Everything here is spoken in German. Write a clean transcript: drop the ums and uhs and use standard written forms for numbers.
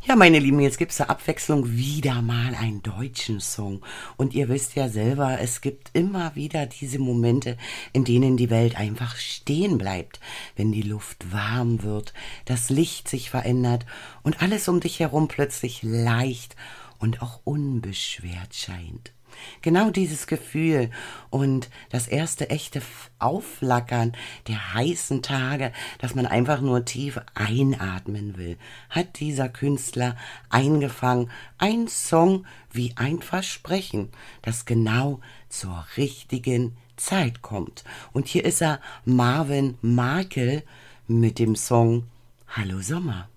Ja, meine Lieben, jetzt gibt's zur Abwechslung wieder mal einen deutschen Song. Und ihr wisst ja selber, es gibt immer wieder diese Momente, in denen die Welt einfach stehen bleibt, wenn die Luft warm wird, das Licht sich verändert und alles um dich herum plötzlich leicht und auch unbeschwert scheint. Genau dieses Gefühl und das erste echte Aufflackern der heißen Tage, dass man einfach nur tief einatmen will, hat dieser Künstler eingefangen. Ein Song wie ein Versprechen, das genau zur richtigen Zeit kommt. Und hier ist er, Marvin Markel, mit dem Song Hallo Sommer.